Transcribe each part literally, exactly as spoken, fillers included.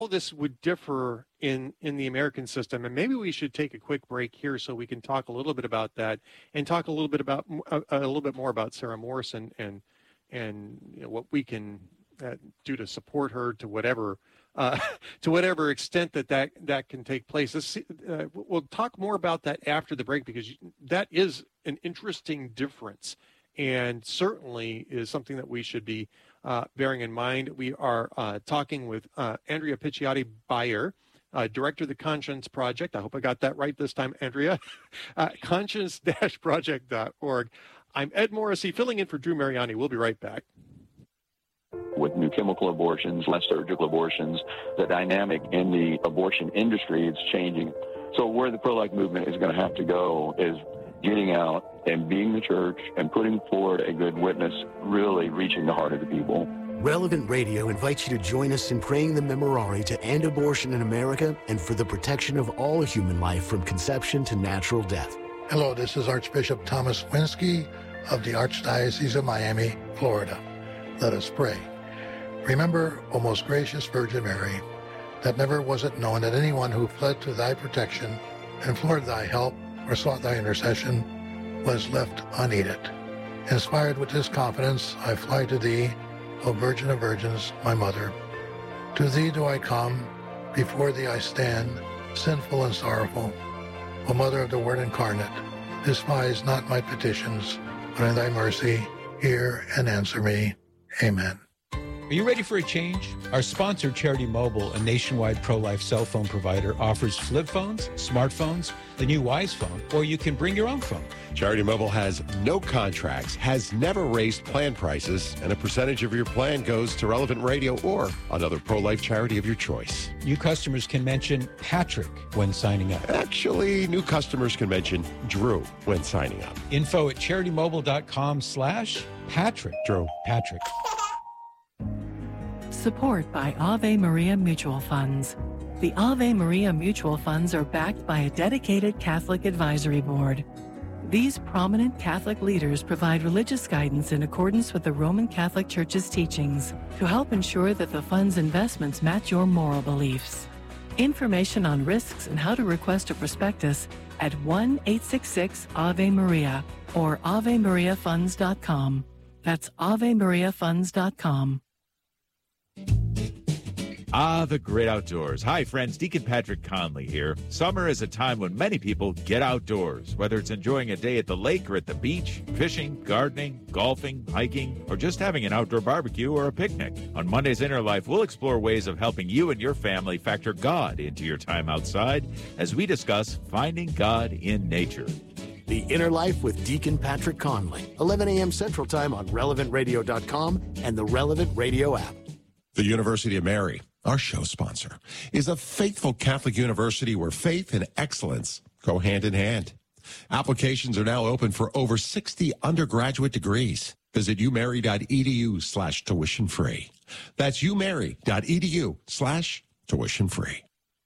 this would differ in, in the American system. And maybe we should take a quick break here so we can talk a little bit about that and talk a little bit about a, a little bit more about Sarah Morse and, and, and you know, what we can uh, do to support her to whatever, uh, to whatever extent that that, that can take place. This, uh, we'll talk more about that after the break, because that is an interesting difference and certainly is something that we should be Uh, bearing in mind. We are uh, talking with uh, Andrea Picciotti-Beyer, uh, Director of the Conscience Project. I hope I got that right this time, Andrea. uh, conscience dash project dot org. I'm Ed Morrissey, filling in for Drew Mariani. We'll be right back. With new chemical abortions, less surgical abortions, the dynamic in the abortion industry is changing. So where the pro-life movement is going to have to go is getting out and being the church and putting forward a good witness, really reaching the heart of the people. Relevant Radio invites you to join us in praying the Memorare to end abortion in America and for the protection of all human life from conception to natural death. Hello, this is Archbishop Thomas Winsky of the Archdiocese of Miami, Florida. Let us pray. Remember, O most gracious Virgin Mary, that never was it known that anyone who fled to thy protection, implored thy help, or sought thy intercession was left unaided. Inspired with this confidence, I fly to thee, O Virgin of Virgins, my mother. To thee do I come, before thee I stand, sinful and sorrowful. O Mother of the Word incarnate, despise not my petitions, but in thy mercy hear and answer me. Amen. Are you ready for a change? Our sponsor, Charity Mobile, a nationwide pro-life cell phone provider, offers flip phones, smartphones, the new Wise phone, or you can bring your own phone. Charity Mobile has no contracts, has never raised plan prices, and a percentage of your plan goes to Relevant Radio or another pro-life charity of your choice. New customers can mention Patrick when signing up. Actually, new customers can mention Drew when signing up. Info at CharityMobile.com slash Patrick. Drew. Patrick. Support by Ave Maria Mutual Funds. The Ave Maria Mutual Funds are backed by a dedicated Catholic advisory board. These prominent Catholic leaders provide religious guidance in accordance with the Roman Catholic Church's teachings to help ensure that the fund's investments match your moral beliefs. Information on risks and how to request a prospectus at one eight six six Ave Maria or ave maria funds dot com. That's ave maria funds dot com. Ah, the great outdoors. Hi, friends. Deacon Patrick Conley here. Summer is a time when many people get outdoors, whether it's enjoying a day at the lake or at the beach, fishing, gardening, golfing, hiking, or just having an outdoor barbecue or a picnic. On Monday's Inner Life, we'll explore ways of helping you and your family factor God into your time outside as we discuss finding God in nature. The Inner Life with Deacon Patrick Conley, eleven a.m. Central Time on relevant radio dot com and the Relevant Radio app. The University of Mary, our show sponsor, is a faithful Catholic university where faith and excellence go hand in hand. Applications are now open for over sixty undergraduate degrees. Visit umary.edu slash tuition free. That's umary.edu slash tuition free.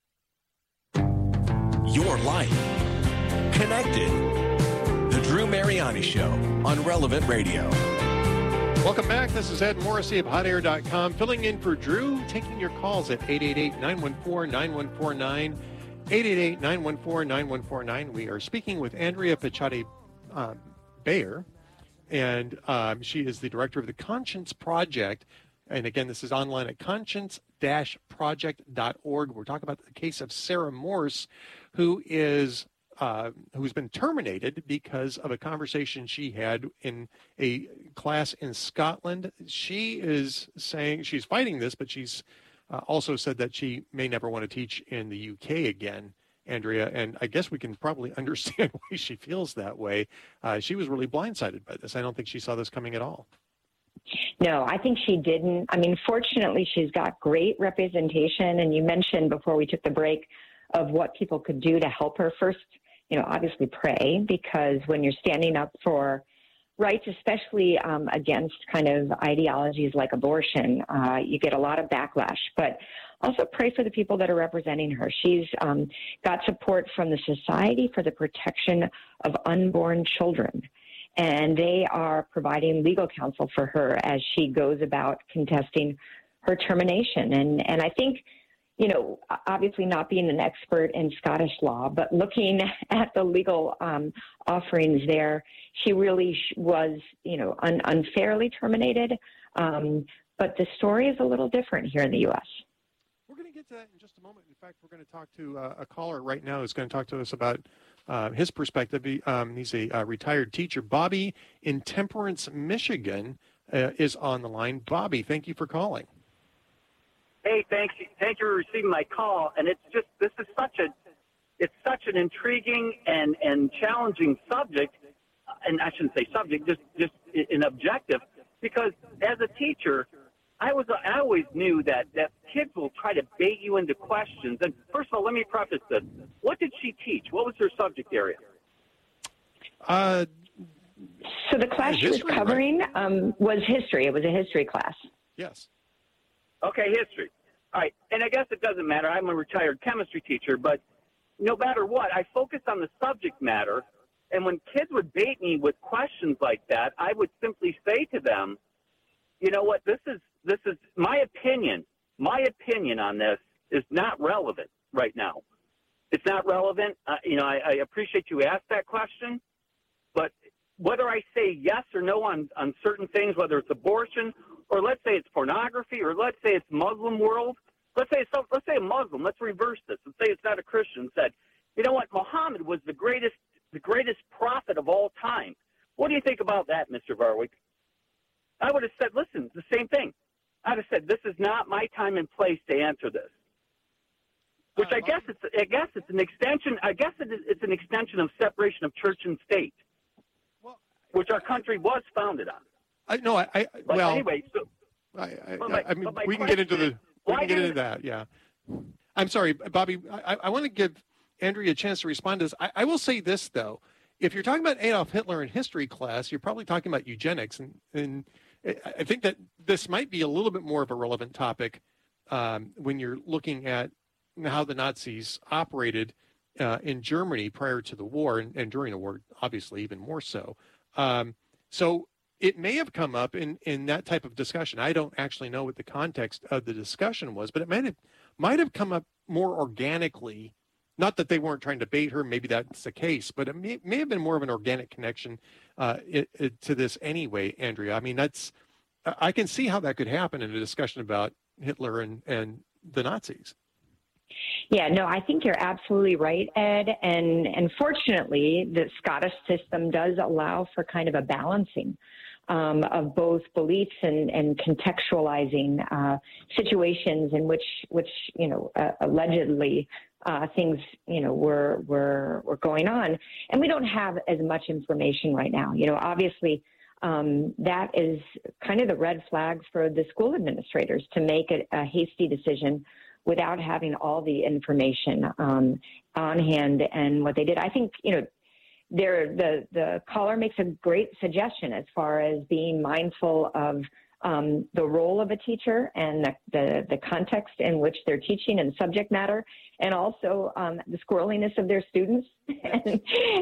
Your life connected. The Drew Mariani Show on Relevant Radio. Welcome back. This is Ed Morrissey of hot air dot com, filling in for Drew, taking your calls at eight eight eight, nine one four, nine one four nine, eight eight eight, nine one four, nine one four nine. We are speaking with Andrea Picciotti-Beyer, um, and um, she is the director of the Conscience Project. And again, this is online at conscience dash project dot org. We're talking about the case of Sarah Morse, who is Uh, who's been terminated because of a conversation she had in a class in Scotland. She is saying she's fighting this, but she's uh, also said that she may never want to teach in the U K again, Andrea. And I guess we can probably understand why she feels that way. Uh, she was really blindsided by this. I don't think she saw this coming at all. No, I think she didn't. I mean, fortunately, she's got great representation. And you mentioned before we took the break of what people could do to help her. First, you know, obviously pray, because when you're standing up for rights, especially um, against kind of ideologies like abortion, uh, you get a lot of backlash. But also pray for the people that are representing her. She's um, got support from the Society for the Protection of Unborn Children, and they are providing legal counsel for her as she goes about contesting her termination. And, and I think, you know, obviously not being an expert in Scottish law, but looking at the legal um, offerings there, she really was, you know, un- unfairly terminated. Um, but the story is a little different here in the U S. We're going to get to that in just a moment. In fact, we're going to talk to uh, a caller right now who's going to talk to us about uh, his perspective. He, um, he's a uh, retired teacher. Bobby in Temperance, Michigan uh, is on the line. Bobby, thank you for calling. Hey, thanks. Thank you for receiving my call. And it's just, this is such a, it's such an intriguing and, and challenging subject. And I shouldn't say subject, just, just an objective, because as a teacher, I was, I always knew that, that kids will try to bait you into questions. And first of all, let me preface this. What did she teach? What was her subject area? Uh, so the class she was covering right? um, was history. It was a history class. Yes. Okay, history. All right. And I guess it doesn't matter. I'm a retired chemistry teacher, but no matter what, I focused on the subject matter. And when kids would bait me with questions like that, I would simply say to them, you know what, this is, this is my opinion. My opinion on this is not relevant right now. It's not relevant. Uh, you know, I, I appreciate you asked that question, but whether I say yes or no on, on certain things, whether it's abortion or let's say it's pornography or let's say it's Muslim world, let's say it's, let's say a Muslim, let's reverse this. Let's say it's not a Christian, said, you know what, Muhammad was the greatest, the greatest prophet of all time. What do you think about that, Mister Varwick? I would have said, listen, the same thing. I'd have said, this is not my time and place to answer this. Which I guess it's, I guess it's an extension. I guess it is, it's an extension of separation of church and state, which our country was founded on. I no, I, I but well. Anyway, so, I, I, my, I mean, we can question, get into the. We can get into that. Yeah. I'm sorry, Bobby. I, I want to give Andrea a chance to respond to this. I, I will say this though: if you're talking about Adolf Hitler in history class, you're probably talking about eugenics, and and I think that this might be a little bit more of a relevant topic um, when you're looking at how the Nazis operated uh, in Germany prior to the war and, and during the war, obviously even more so. Um, so it may have come up in, in that type of discussion. I don't actually know what the context of the discussion was, but it might have, might have come up more organically. Not that they weren't trying to bait her, maybe that's the case, but it may, may have been more of an organic connection uh, it, it, to this anyway, Andrea. I mean, that's I can see how that could happen in a discussion about Hitler and, and the Nazis. Yeah, no, I think you're absolutely right, Ed. And, and fortunately, the Scottish system does allow for kind of a balancing um, of both beliefs and, and contextualizing uh, situations in which, which you know, uh, allegedly uh, things, you know, were, were, were going on. And we don't have as much information right now. You know, obviously, um, that is kind of the red flag for the school administrators to make a, a hasty decision without having all the information um, on hand and what they did. I think, you know, there the the caller makes a great suggestion as far as being mindful of um, the role of a teacher and the, the, the context in which they're teaching and subject matter, and also um, the squirreliness of their students, and,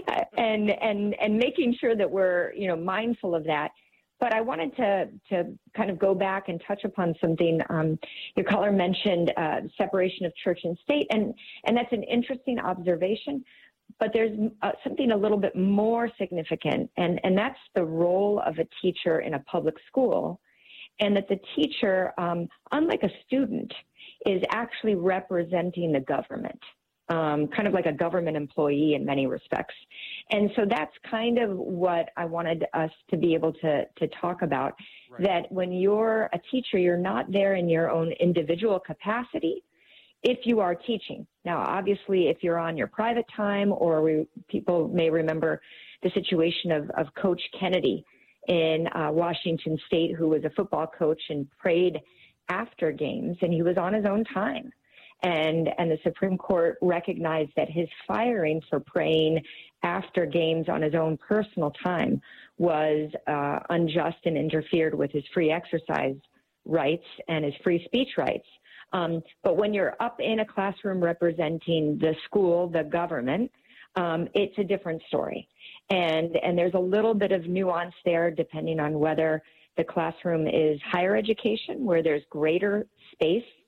and and and making sure that we're, you know, mindful of that. But I wanted to to kind of go back and touch upon something. Um, your caller mentioned uh, separation of church and state, and and that's an interesting observation. But there's uh, something a little bit more significant, and and that's the role of a teacher in a public school, and that the teacher, um, unlike a student, is actually representing the government. Um, kind of like a government employee in many respects. And so that's kind of what I wanted us to be able to, to talk about, right. That when you're a teacher, you're not there in your own individual capacity if you are teaching. Now, obviously, if you're on your private time, or we, people may remember the situation of, of Coach Kennedy in uh, Washington State, who was a football coach and prayed after games, and he was on his own time. And, and the Supreme Court recognized that his firing for praying after games on his own personal time was uh, unjust and interfered with his free exercise rights and his free speech rights. Um, but when you're up in a classroom representing the school, the government, um, it's a different story. And, and there's a little bit of nuance there depending on whether the classroom is higher education, where there's greater space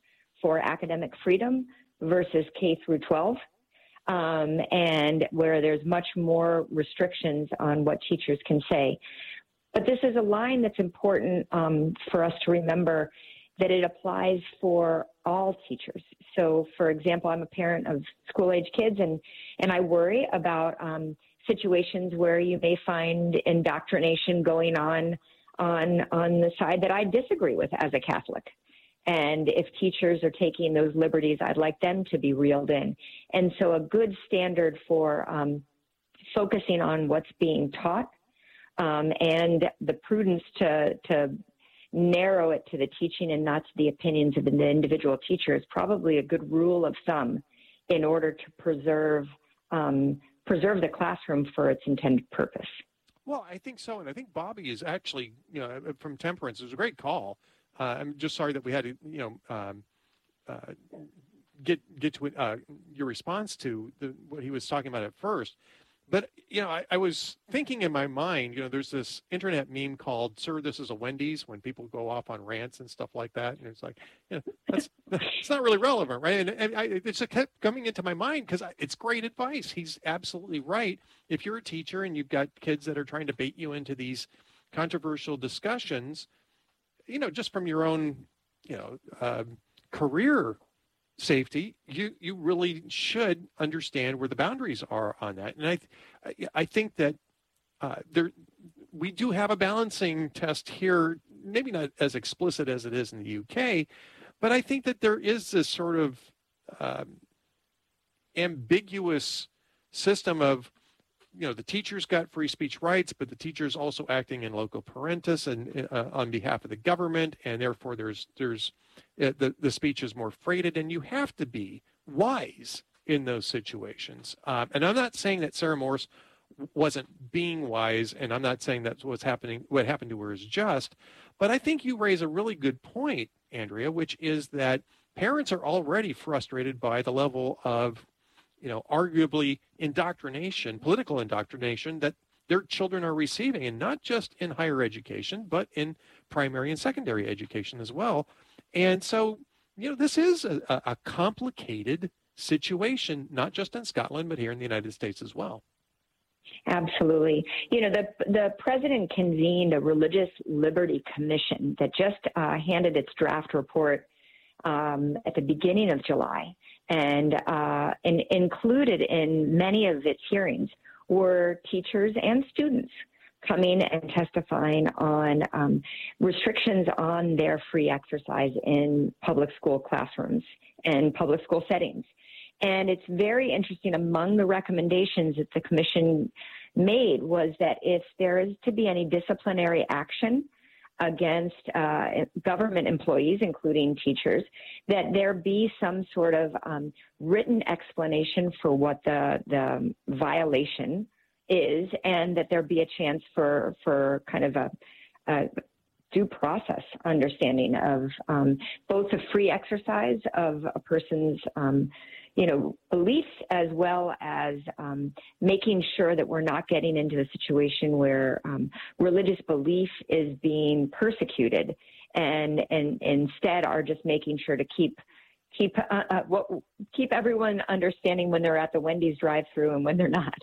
for academic freedom versus K through twelve, um, and where there's much more restrictions on what teachers can say. But this is a line that's important um, for us to remember, that it applies for all teachers. So, for example, I'm a parent of school-age kids, and, and I worry about um, situations where you may find indoctrination going on, on on the side that I disagree with as a Catholic. And if teachers are taking those liberties, I'd like them to be reeled in. And so a good standard for um, focusing on what's being taught um, and the prudence to, to narrow it to the teaching and not to the opinions of the individual teacher is probably a good rule of thumb in order to preserve um, preserve the classroom for its intended purpose. Well, I think so, and I think Bobby is actually, you know, from Temperance. It was a great call. Uh, I'm just sorry that we had to, you know, um, uh, get get to uh, your response to the, what he was talking about at first. But, you know, I, I was thinking in my mind, you know, there's this internet meme called, "Sir, this is a Wendy's," when people go off on rants and stuff like that. And it's like, you know, that's, it's not really relevant, right? And, and I, it just kept coming into my mind because it's great advice. He's absolutely right. If you're a teacher and you've got kids that are trying to bait you into these controversial discussions, you know, just from your own, you know, uh, career safety, you you really should understand where the boundaries are on that. And I I think that uh, there we do have a balancing test here, maybe not as explicit as it is in the U K, but I think that there is this sort of um, ambiguous system of, you know, the teachers got free speech rights, but the teachers also acting in loco parentis and uh, on behalf of the government, and therefore there's there's uh, the the speech is more freighted, and you have to be wise in those situations. Um, and I'm not saying that Sarah Morse wasn't being wise, and I'm not saying that what's happening, what happened to her is just, but I think you raise a really good point, Andrea, which is that parents are already frustrated by the level of, you know, arguably indoctrination, political indoctrination that their children are receiving, and not just in higher education, but in primary and secondary education as well. And so, you know, this is a, a complicated situation, not just in Scotland, but here in the United States as well. Absolutely. You know, the the president convened a Religious Liberty Commission that just uh, handed its draft report um, at the beginning of July. And, uh, and included in many of its hearings were teachers and students coming and testifying on um, restrictions on their free exercise in public school classrooms and public school settings. And it's very interesting, among the recommendations that the commission made was that if there is to be any disciplinary action against uh, government employees, including teachers, that there be some sort of um, written explanation for what the, the violation is, and that there be a chance for, for kind of a, a due process understanding of um, both the free exercise of a person's um, you know, beliefs, as well as um, making sure that we're not getting into a situation where um, religious belief is being persecuted, and and instead are just making sure to keep keep uh, uh, what keep everyone understanding when they're at the Wendy's drive-through and when they're not.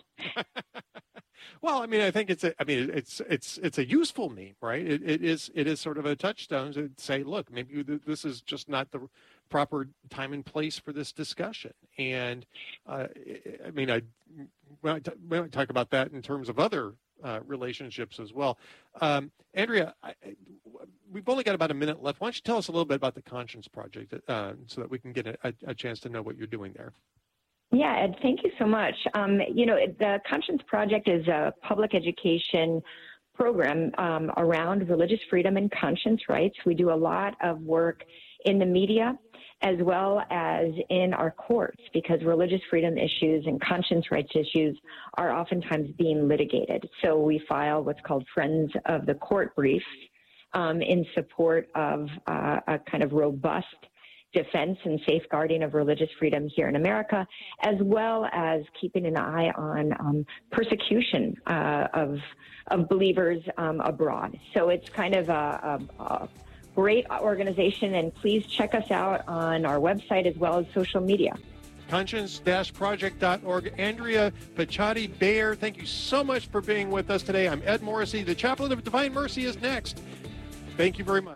Well, I mean, I think it's a, I mean, it's it's it's a useful meme, right? It, it is it is sort of a touchstone to say, look, maybe this is just not the proper time and place for this discussion. And uh, I mean, I when I, t- when I talk about that in terms of other uh, relationships as well. Um, Andrea, I, we've only got about a minute left. Why don't you tell us a little bit about the Conscience Project, uh, so that we can get a, a chance to know what you're doing there. Yeah, Ed, thank you so much. Um, you know, the Conscience Project is a public education program um, around religious freedom and conscience rights. We do a lot of work in the media as well as in our courts, because religious freedom issues and conscience rights issues are oftentimes being litigated. So we file what's called Friends of the Court briefs um, in support of uh, a kind of robust defense and safeguarding of religious freedom here in America, as well as keeping an eye on um, persecution uh, of of believers um, abroad. So it's kind of a, a, a great organization, and please check us out on our website as well as social media. conscience dash project dot org. Andrea Picciotti-Bayer, thank you so much for being with us today. I'm Ed Morrissey. The Chaplain of Divine Mercy is next. Thank you very much.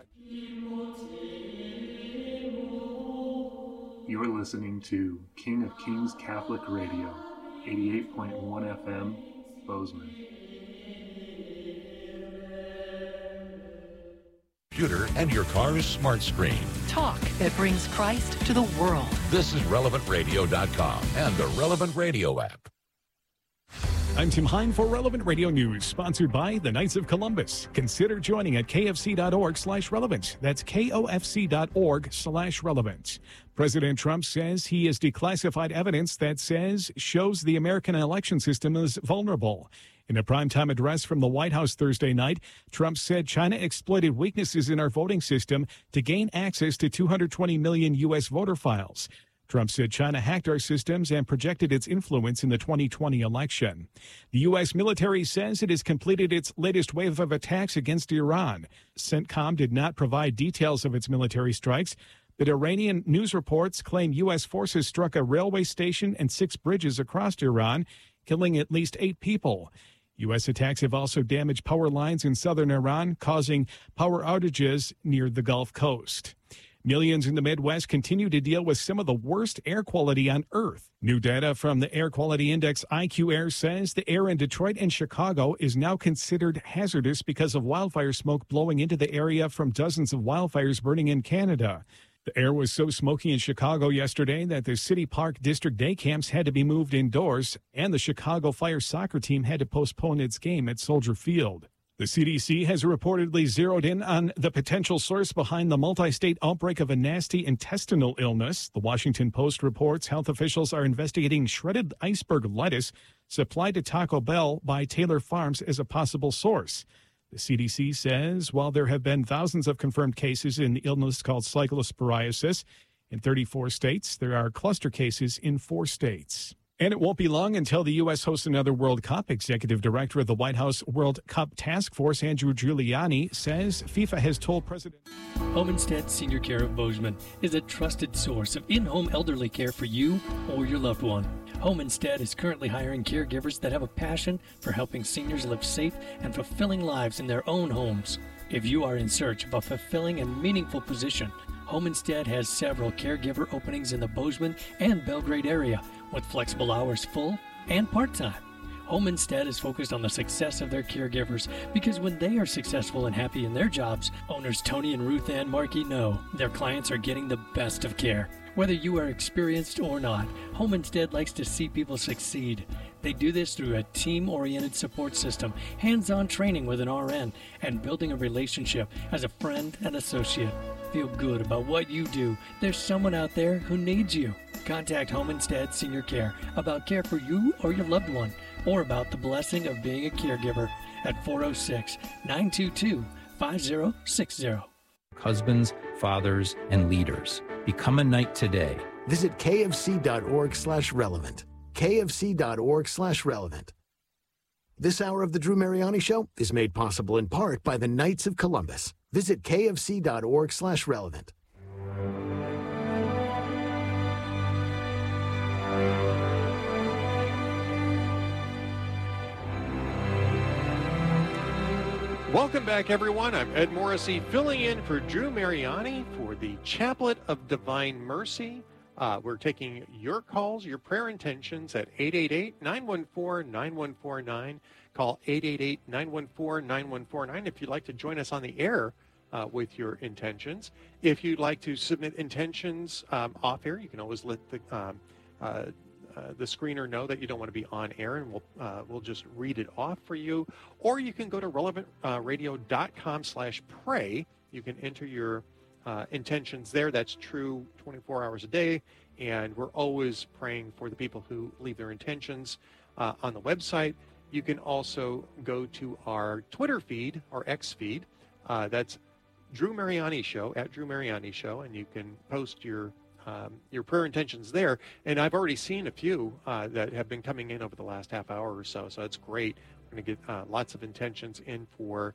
You are listening to King of Kings Catholic Radio, eighty-eight point one F M, Bozeman. Computer and your car's smart screen. Talk that brings Christ to the world. This is relevant radio dot com and the Relevant Radio app. I'm Tim Hine for Relevant Radio News, sponsored by the Knights of Columbus. Consider joining at K F C dot org slash relevant. That's K O F C dot org slash relevant. President Trump says he has declassified evidence that says shows the American election system is vulnerable. In a primetime address from the White House Thursday night, Trump said China exploited weaknesses in our voting system to gain access to two hundred twenty million U S voter files. Trump said China hacked our systems and projected its influence in the twenty twenty election. The U S military says it has completed its latest wave of attacks against Iran. CENTCOM did not provide details of its military strikes, but Iranian news reports claim U S forces struck a railway station and six bridges across Iran, killing at least eight people. U S attacks have also damaged power lines in southern Iran, causing power outages near the Gulf Coast. Millions in the Midwest continue to deal with some of the worst air quality on Earth. New data from the Air Quality Index I Q Air says the air in Detroit and Chicago is now considered hazardous because of wildfire smoke blowing into the area from dozens of wildfires burning in Canada. The air was so smoky in Chicago yesterday that the City Park District day camps had to be moved indoors, and the Chicago Fire soccer team had to postpone its game at Soldier Field. The C D C has reportedly zeroed in on the potential source behind the multi-state outbreak of a nasty intestinal illness. The Washington Post reports health officials are investigating shredded iceberg lettuce supplied to Taco Bell by Taylor Farms as a possible source. The C D C says while there have been thousands of confirmed cases in the illness called cyclosporiasis in thirty-four states, there are cluster cases in four states. And it won't be long until the U S hosts another World Cup. Executive Director of the White House World Cup Task Force, Andrew Giuliani, says FIFA has told President... Home Instead Senior Care of Bozeman is a trusted source of in-home elderly care for you or your loved one. Home Instead is currently hiring caregivers that have a passion for helping seniors live safe and fulfilling lives in their own homes. If you are in search of a fulfilling and meaningful position, Home Instead has several caregiver openings in the Bozeman and Belgrade area, with flexible hours full and part-time. Home Instead is focused on the success of their caregivers because when they are successful and happy in their jobs, owners Tony and Ruth Ann Markey know their clients are getting the best of care. Whether you are experienced or not, Home Instead likes to see people succeed. They do this through a team-oriented support system, hands-on training with an R N, and building a relationship as a friend and associate. Feel good about what you do. There's someone out there who needs you. Contact Home Instead Senior Care about care for you or your loved one, or about the blessing of being a caregiver at four oh six, nine two two, five oh six oh. Husbands, fathers, and leaders. Become a knight today. Visit K F C dot org slash relevant. K F C dot org slash relevant. This hour of the Drew Mariani Show is made possible in part by the Knights of Columbus. Visit K F C dot org slash relevant. Welcome back, everyone. I'm Ed Morrissey, filling in for Drew Mariani for the Chaplet of Divine Mercy. Uh, we're taking your calls, your prayer intentions at eight eight eight, nine one four, nine one four nine. Call eight eight eight, nine one four, nine one four nine if you'd like to join us on the air uh, with your intentions. If you'd like to submit intentions um, off air, you can always let the um, uh, Uh, the screener know that you don't want to be on air, and we'll uh, we'll just read it off for you. Or you can go to relevant radio dot com slash pray. You can enter your uh, intentions there. That's true twenty-four hours a day, and we're always praying for the people who leave their intentions uh, on the website. You can also go to our Twitter feed, our X feed. Uh, that's Drew Mariani Show, at Drew Mariani Show, and you can post your Um, your prayer intentions there. And I've already seen a few uh, that have been coming in over the last half hour or so, so it's great. We're going to get uh, lots of intentions in for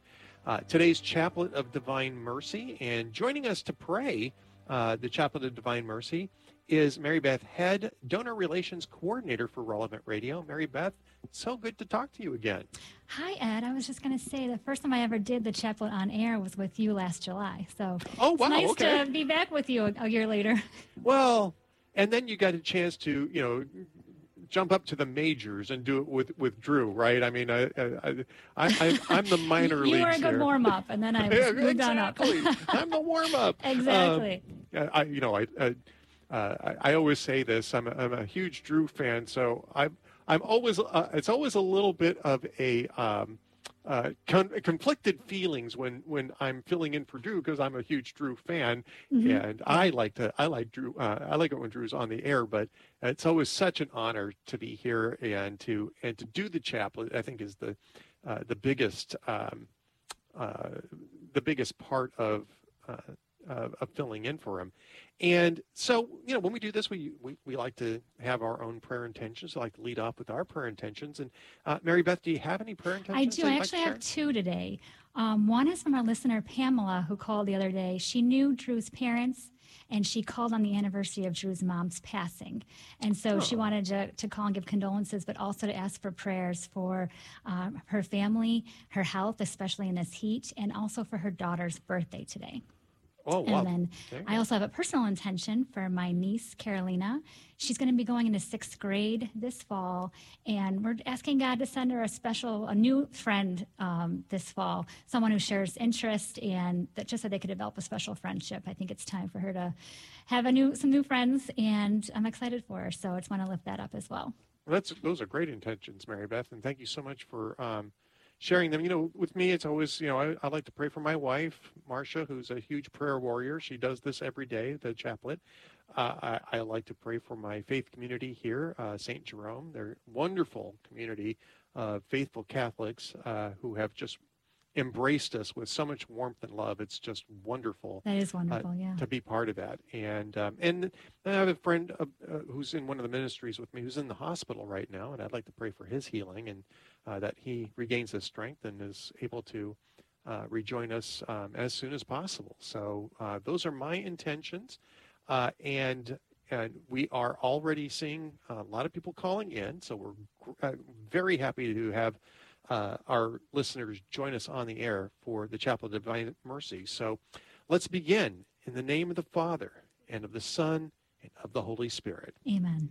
uh, today's Chaplet of Divine Mercy. And joining us to pray uh, the Chaplet of Divine Mercy is Mary Beth Head, Donor Relations Coordinator for Relevant Radio. Mary Beth, so good to talk to you again. Hi, Ed. I was just going to say the first time I ever did the Chaplet on air was with you last July. So oh, wow, it's nice okay. to be back with you a, a year later. Well, and then you got a chance to, you know, jump up to the majors and do it with, with Drew, right? I mean, I, I, I, I, I'm the minor you leagues were a good here. warm-up, and then I was Yeah, moved exactly. on up. I'm the warm-up. Exactly. Um, I, you know, I, I, uh, I, I always say this. I'm a, I'm a huge Drew fan, so I'm, I'm always. Uh, it's always a little bit of a um, uh, con- conflicted feelings when, when I'm filling in for Drew because I'm a huge Drew fan, Mm-hmm. and I like to. I like Drew. Uh, I like it when Drew's on the air, but it's always such an honor to be here and to and to do the chaplet. I think is the uh, the biggest um, uh, the biggest part of. Uh, Uh, of filling in for him. And so, you know, when we do this, we, we, we like to have our own prayer intentions. We like to lead off with our prayer intentions. And uh, Mary Beth, do you have any prayer intentions? I do. that I you'd actually like have two today. Um, one is from our listener, Pamela, who called the other day. She knew Drew's parents, and she called on the anniversary of Drew's mom's passing. And so Oh. she wanted to, to call and give condolences, but also to ask for prayers for um, her family, her health, especially in this heat, and also for her daughter's birthday today. Oh, wow. And then There you I go. also have a personal intention for my niece, Carolina. She's going to be going into sixth grade this fall, and we're asking God to send her a special, a new friend um, this fall, someone who shares interest, and that just so they could develop a special friendship. I think it's time for her to have a new, some new friends, and I'm excited for her. So I just want to lift that up as well. Well, that's those are great intentions, Mary Beth, and thank you so much for um, sharing them. You know, with me, it's always, you know, I, I like to pray for my wife, Marcia, who's a huge prayer warrior. She does this every day, the chaplet. Uh, I, I like to pray for my faith community here, uh, Saint Jerome. They're a wonderful community of faithful Catholics uh, who have just embraced us with so much warmth and love. It's just wonderful. That is wonderful, uh, yeah. To be part of that. And um, and I have a friend uh, uh, who's in one of the ministries with me who's in the hospital right now, and I'd like to pray for his healing and uh, that he regains his strength and is able to uh, rejoin us um, as soon as possible. So uh, those are my intentions. Uh, and and we are already seeing a lot of people calling in, so we're uh, very happy to have uh, our listeners join us on the air for the Chaplet of Divine Mercy. So let's begin in the name of the Father, and of the Son, and of the Holy Spirit. Amen.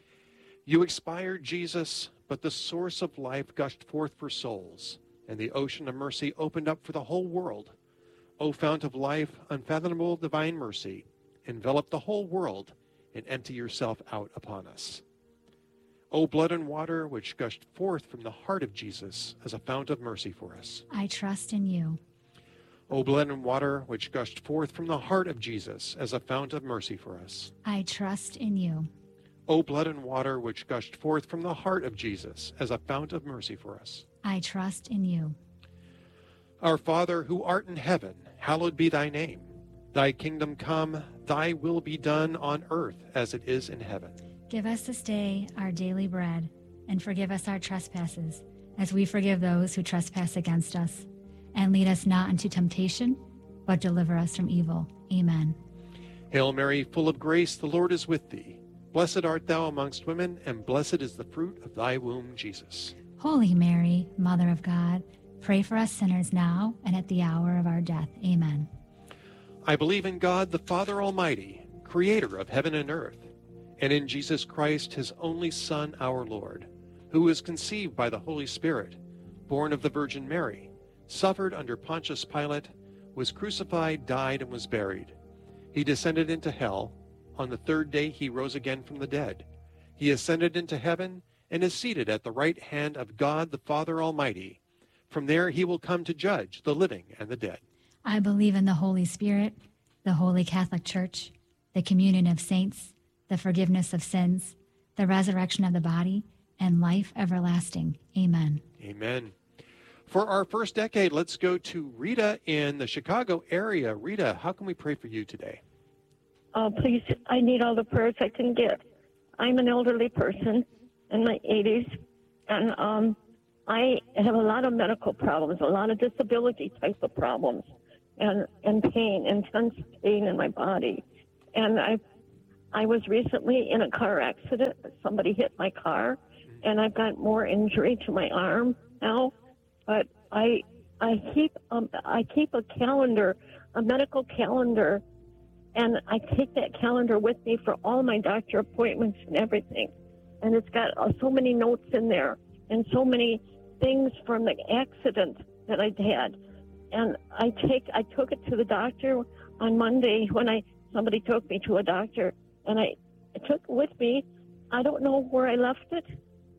You expired, Jesus, but the source of life gushed forth for souls, and the ocean of mercy opened up for the whole world. O fount of life, unfathomable divine mercy, envelop the whole world and empty yourself out upon us. O blood and water which gushed forth from the heart of Jesus as a fount of mercy for us. I trust in you. O blood and water which gushed forth from the heart of Jesus as a fount of mercy for us. I trust in you. O blood and water which gushed forth from the heart of Jesus as a fount of mercy for us. I trust in you. Our Father, who art in heaven, hallowed be thy name. Thy kingdom come, thy will be done on earth as it is in heaven. Give us this day our daily bread, and forgive us our trespasses, as we forgive those who trespass against us. And lead us not into temptation, but deliver us from evil. Amen. Hail Mary, full of grace, the Lord is with thee. Blessed art thou amongst women, and blessed is the fruit of thy womb, Jesus. Holy Mary, Mother of God, pray for us sinners now and at the hour of our death. Amen. I believe in God, the Father Almighty, creator of heaven and earth, and in Jesus Christ, his only Son, our Lord, who was conceived by the Holy Spirit, born of the Virgin Mary, suffered under Pontius Pilate, was crucified, died, and was buried. He descended into hell. On the third day he rose again from the dead. He ascended into heaven and is seated at the right hand of God the Father Almighty. From there he will come to judge the living and the dead. I believe in the Holy Spirit, the Holy Catholic Church, the communion of saints, the forgiveness of sins, the resurrection of the body, and life everlasting. Amen. Amen. For our first decade, let's go to Rita in the Chicago area. Rita, how can we pray for you today? Uh, please, I need all the prayers I can get. I'm an elderly person in my eighties, and um, I have a lot of medical problems, a lot of disability type of problems, and, and pain, intense pain in my body. And I I was recently in a car accident. Somebody hit my car, and I've got more injury to my arm now. But I I keep um, I keep a calendar, a medical calendar, and I take that calendar with me for all my doctor appointments and everything. And it's got uh, so many notes in there and so many things from the accident that I'd had. And I take I took it to the doctor on Monday when I somebody took me to a doctor, and I, I took it with me. I don't know where I left it,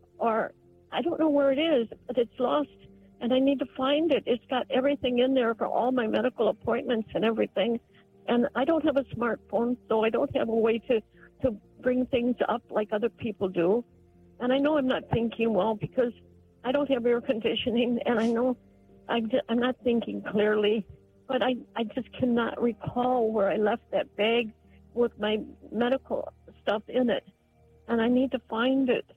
or I don't know where it is, but it's lost, and I need to find it. It's got everything in there for all my medical appointments and everything. And I don't have a smartphone, so I don't have a way to, to bring things up like other people do. And I know I'm not thinking well because I don't have air conditioning, and I know I'm, just, I'm not thinking clearly. But I, I just cannot recall where I left that bag with my medical stuff in it. And I need to find it.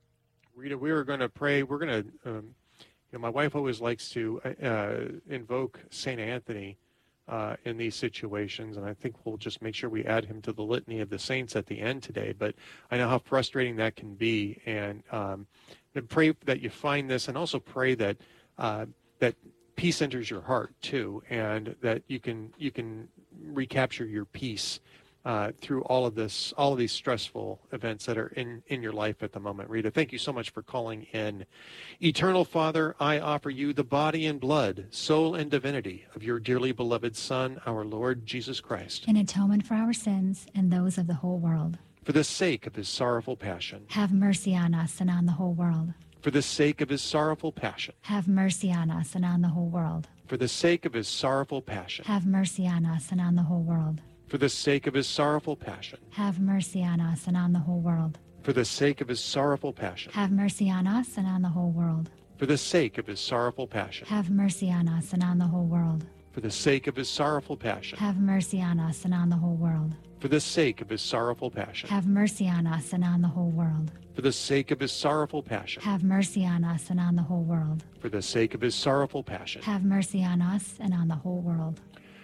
Rita, we are going to pray. We're going to, um, you know, my wife always likes to uh, invoke Saint Anthony uh, in these situations. And I think we'll just make sure we add him to the litany of the saints at the end today. But I know how frustrating that can be. And um, pray that you find this, and also pray that uh, that peace enters your heart too, and that you can you can recapture your peace uh, through all of this, all of these stressful events that are in in your life at the moment. Rita, thank you so much for calling in. Eternal Father, I offer you the body and blood, soul and divinity of your dearly beloved Son, our Lord Jesus Christ, in atonement for our sins and those of the whole world. For the sake of his sorrowful passion, have mercy on us and on the whole world. For the sake of his sorrowful passion, have mercy on us and on the whole world. For the sake of his sorrowful passion, have mercy on us and on the whole world. For the sake of his sorrowful passion, have mercy on us and on the whole world. For the sake of his sorrowful passion, have mercy on us and on the whole world. For the sake of his sorrowful passion, have mercy on us and on the whole world. For the sake of his sorrowful passion, have mercy on us and on the whole world. For the sake of his sorrowful passion, have mercy on us and on the whole world. For the sake of his sorrowful passion, have mercy on us and on the whole world. For the sake of his sorrowful passion, have mercy on us and on the whole world.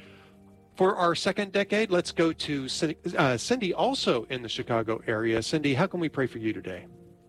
For our second decade, let's go to uh, Cindy, also in the Chicago area. Cindy, how can we pray for you today?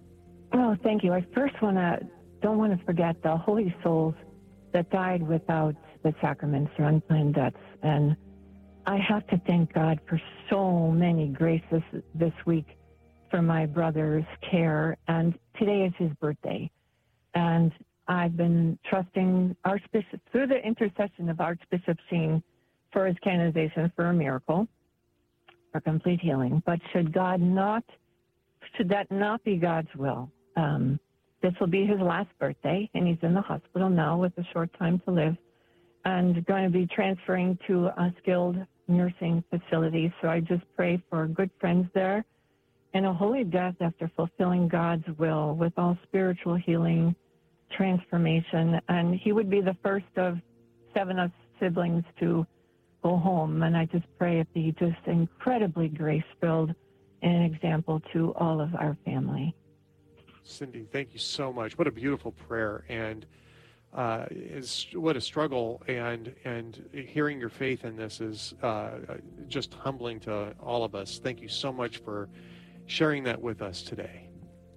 Oh, thank you. I first want to, don't want to forget the holy souls that died without the sacraments or unplanned deaths. And I have to thank God for so many graces this week for my brother's care. And today is his birthday. And I've been trusting Archbishop, through the intercession of Archbishop Sheen, for his canonization for a miracle, for complete healing. But should God not, should that not be God's will, um, this will be his last birthday, and he's in the hospital now with a short time to live, and going to be transferring to a skilled nursing facility. So I just pray for good friends there and a holy death after fulfilling God's will with all spiritual healing, transformation. And he would be the first of seven of siblings to go home. And I just pray it be just incredibly grace-filled and an example to all of our family. Cindy, thank you so much. What a beautiful prayer. And Uh, is what a struggle, and and hearing your faith in this is uh, just humbling to all of us. Thank you so much for sharing that with us today.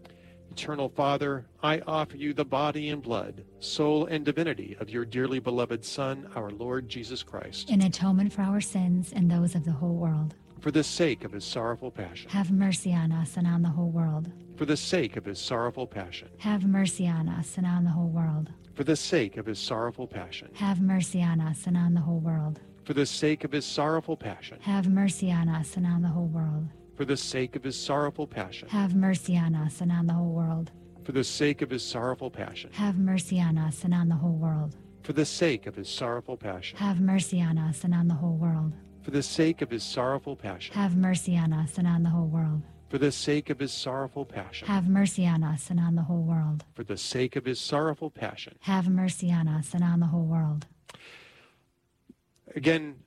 Eternal Father, I offer you the body and blood, soul and divinity of your dearly beloved Son, our Lord Jesus Christ, in atonement for our sins and those of the whole world. For the sake of his sorrowful passion, have mercy on us and on the whole world. For the sake of his sorrowful passion, have mercy on us and on the whole world. For the sake of his sorrowful passion, have mercy on us and on the whole world. For the sake of his sorrowful passion, have mercy on us and on the whole world. For the sake of his sorrowful passion, have mercy on us and on the whole world. For the sake of his sorrowful passion, have mercy on us and on the whole world. For the sake of his sorrowful passion, have mercy on us and on the whole world. For the sake of his sorrowful passion, have mercy on us and on the whole world. For the sake of his sorrowful passion, have mercy on us and on the whole world. For the sake of his sorrowful passion, have mercy on us and on the whole world. Again,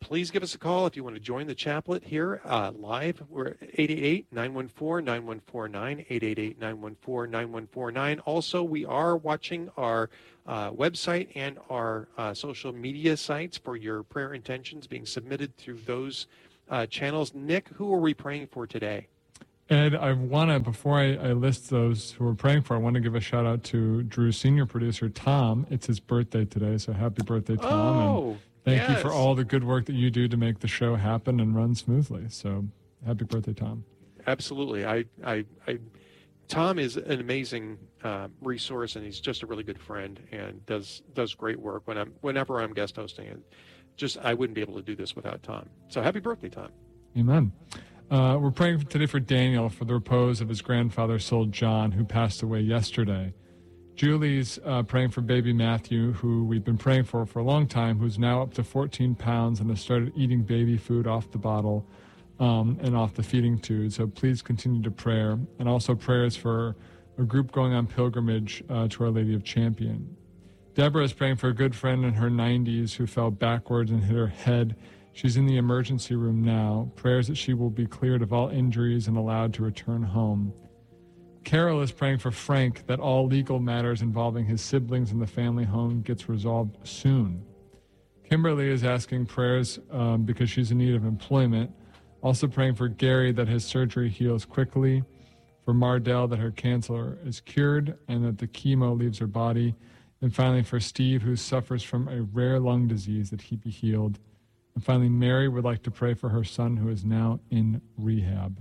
please give us a call if you want to join the chaplet here uh, live. We're at eight eight eight, nine one four, nine one four nine, eight eight eight, nine one four, nine one four nine. Also, we are watching our uh, website and our uh, social media sites for your prayer intentions being submitted through those uh, channels. Nick, who are we praying for today? Ed, I want to, before I, I list those who we're praying for, I want to give a shout out to Drew's senior producer, Tom. It's his birthday today, so happy birthday, Tom. Oh, and thank yes. you for all the good work that you do to make the show happen and run smoothly. So happy birthday, Tom. Absolutely. I, I, I Tom is an amazing uh, resource, and he's just a really good friend and does does great work when I'm whenever I'm guest hosting. And just I wouldn't be able to do this without Tom. So happy birthday, Tom. Amen. Uh, we're praying today for Daniel for the repose of his grandfather's soul, John, who passed away yesterday. Julie's uh, praying for baby Matthew, who we've been praying for for a long time, who's now up to fourteen pounds and has started eating baby food off the bottle um, and off the feeding tube. So please continue to pray. And also prayers for a group going on pilgrimage uh, to Our Lady of Champion. Deborah is praying for a good friend in her nineties who fell backwards and hit her head. She's in the emergency room now. Prayers that she will be cleared of all injuries and allowed to return home. Carol is praying for Frank that all legal matters involving his siblings in the family home gets resolved soon. Kimberly is asking prayers um, because she's in need of employment. Also praying for Gary that his surgery heals quickly. For Mardell that her cancer is cured and that the chemo leaves her body. And finally for Steve, who suffers from a rare lung disease, that he be healed. And finally, Mary would like to pray for her son who is now in rehab.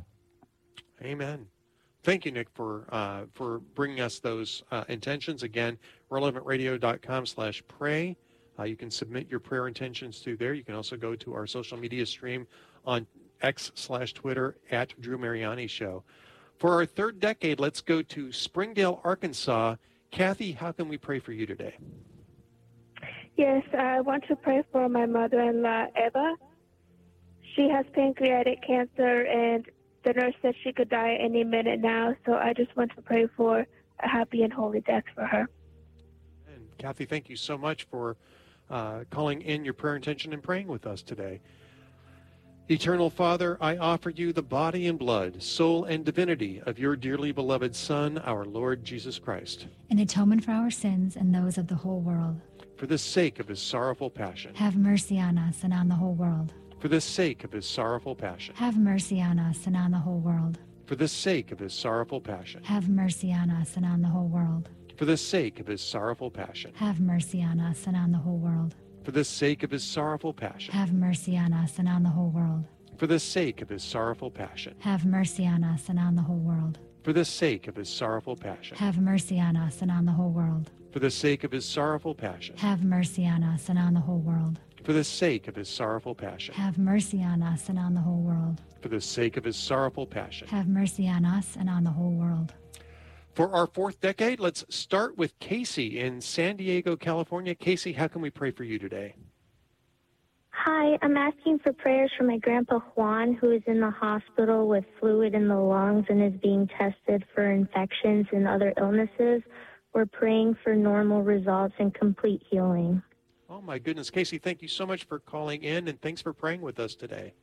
Amen. Thank you, Nick, for uh, for bringing us those uh, intentions. Again, relevant radio dot com slash pray. Uh, you can submit your prayer intentions through there. You can also go to our social media stream on X slash Twitter at Drew Mariani Show. For our third decade, let's go to Springdale, Arkansas. Kathy, how can we pray for you today? Yes, I want to pray for my mother-in-law, Eva. She has pancreatic cancer, and the nurse said she could die any minute now, so I just want to pray for a happy and holy death for her. And Kathy, thank you so much for uh, calling in your prayer intention and praying with us today. Eternal Father, I offer you the body and blood, soul and divinity of your dearly beloved Son, our Lord Jesus Christ. An atonement for our sins and those of the whole world. For the sake of his sorrowful passion. Have mercy on us and on the whole world. For the sake of his sorrowful passion. Have mercy on us and on the whole world. For the sake of his sorrowful passion. Have mercy on us and on the whole world. For the sake of his sorrowful passion. Have mercy on us and on the whole world. For the sake of his sorrowful passion. Have mercy on us and on the whole world. For the sake of his sorrowful passion. Have mercy on us and on the whole world. For the sake of his sorrowful passion. Have mercy on us and on the whole world. For the sake of his sorrowful passion. Have mercy on us and on the whole world. For the sake of his sorrowful passion. Have mercy on us and on the whole world. For the sake of his sorrowful passion. Have mercy on us and on the whole world. For our fourth decade, let's start with Casey in San Diego, California. Casey, how can we pray for you today? Hi, I'm asking for prayers for my grandpa Juan, who is in the hospital with fluid in the lungs and is being tested for infections and other illnesses. We're praying for normal results and complete healing. Oh, my goodness. Casey, thank you so much for calling in, and thanks for praying with us today.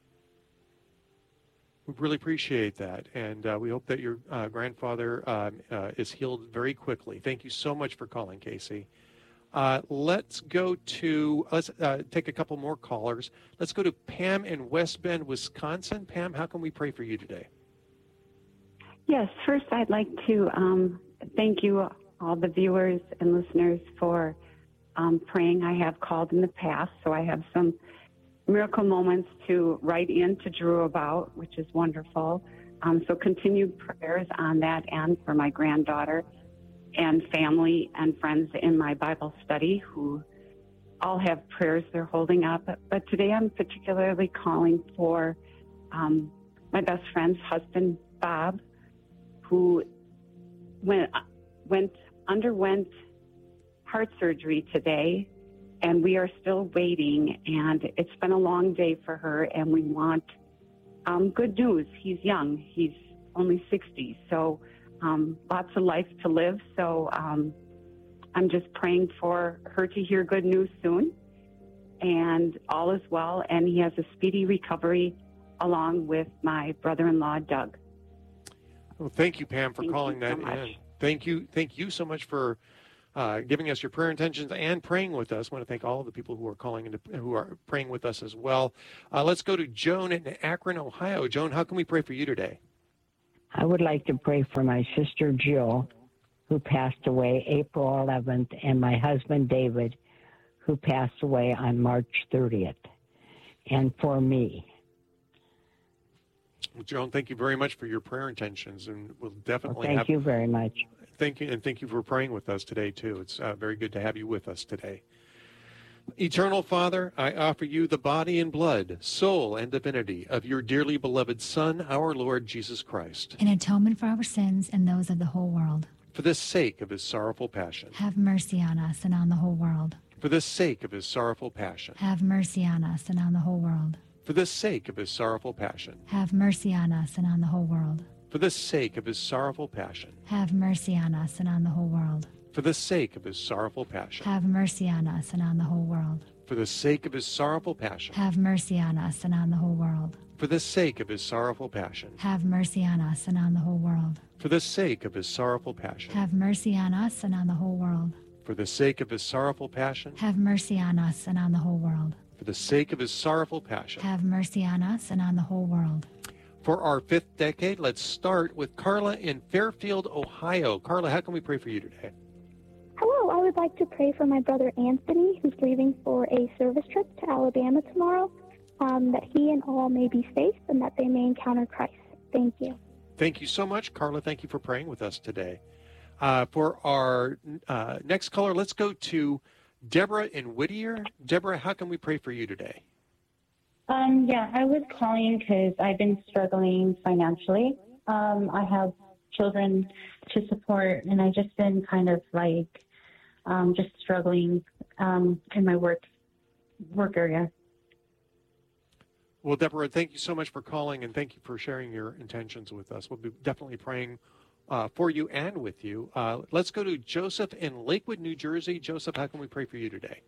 We really appreciate that, and uh, we hope that your uh, grandfather um, uh, is healed very quickly. Thank you so much for calling, Casey. Uh, let's go to, let's uh, take a couple more callers. Let's go to Pam in West Bend, Wisconsin. Pam, how can we pray for you today? Yes, first I'd like to um, thank you, all the viewers and listeners, for um, praying. I have called in the past, so I have some miracle moments to write in to Drew about, which is wonderful. Um, so continued prayers on that end for my granddaughter and family and friends in my Bible study who all have prayers they're holding up. But today I'm particularly calling for um, my best friend's husband, Bob, who went, went underwent heart surgery today, and we are still waiting, and it's been a long day for her, and we want um, good news. He's young. He's only sixty, so um, lots of life to live. So um, I'm just praying for her to hear good news soon, and all is well, and he has a speedy recovery along with my brother-in-law, Doug. Well, thank you, Pam, for Thank calling you so that much. in. Thank you. Thank you so much for uh, giving us your prayer intentions and praying with us. I want to thank all of the people who are calling and who are praying with us as well. Uh, let's go to Joan in Akron, Ohio. Joan, how can we pray for you today? I would like to pray for my sister Jill, who passed away April eleventh, and my husband David, who passed away on March thirtieth, and for me. Joan, thank you very much for your prayer intentions, and we'll definitely Well, thank have, you very much. Thank you, and thank you for praying with us today, too. It's uh, very good to have you with us today. Eternal Father, I offer you the body and blood, soul and divinity of your dearly beloved Son, our Lord Jesus Christ, In atonement for our sins and those of the whole world. for the sake of his sorrowful passion. Have mercy on us and on the whole world. For the sake of his sorrowful passion. Have mercy on us and on the whole world. For the sake of his sorrowful passion. Have mercy on us and on the whole world. For the sake of his sorrowful passion. Have mercy on us and on the whole world. For the sake of his sorrowful passion. Have mercy on us and on the whole world. For the sake of his sorrowful passion. Have mercy on us and on the whole world. For the sake of his sorrowful passion. Have mercy on us and on the whole world. For the sake of his sorrowful passion. Have mercy on us and on the whole world. For the sake of his sorrowful passion. Have mercy on us and on the whole world. For the sake of his sorrowful passion. Have mercy on us and on the whole world. For our fifth decade, let's start with Carla in Fairfield, Ohio. Carla, how can we pray for you today? Hello, I would like to pray for my brother Anthony, who's leaving for a service trip to Alabama tomorrow, um, that he and all may be safe and that they may encounter Christ. Thank you. Thank you so much, Carla. Thank you for praying with us today. Uh, for our uh, next caller, let's go to Deborah in Whittier. Deborah, how can we pray for you today? Um, yeah, I was calling because I've been struggling financially. Um, I have children to support, and I've just been kind of like um, just struggling um, in my work work area. Well, Deborah, thank you so much for calling, and thank you for sharing your intentions with us. We'll be definitely praying uh, for you and with you. Uh, let's go to Joseph in Lakewood, New Jersey. Joseph, how can we pray for you today?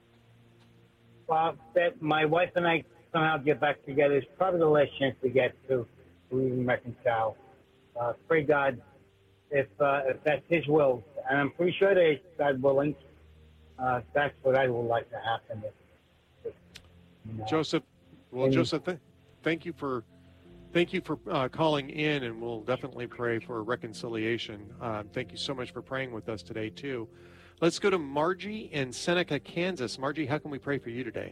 Uh, that my wife and I somehow get back together is probably the last chance we get to, to even reconcile. Uh, pray God, if uh, if that's His will, and I'm pretty sure that it's God willing, uh, that's what I would like to happen. If, if, you know. Joseph, well, And- Joseph, th- thank you for thank you for uh, calling in, and we'll definitely pray for reconciliation. Uh, thank you so much for praying with us today, too. Let's go to Margie in Seneca, Kansas. Margie, how can we pray for you today?